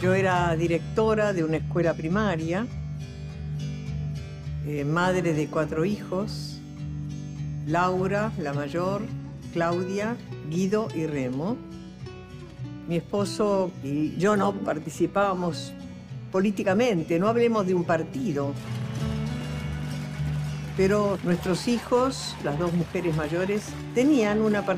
Yo era directora de una escuela primaria, madre de 4 hijos, Laura, la mayor, Claudia, Guido y Remo. Mi esposo y yo no participábamos políticamente, no hablemos de un partido. Pero nuestros hijos, las 2 mujeres mayores, tenían una participación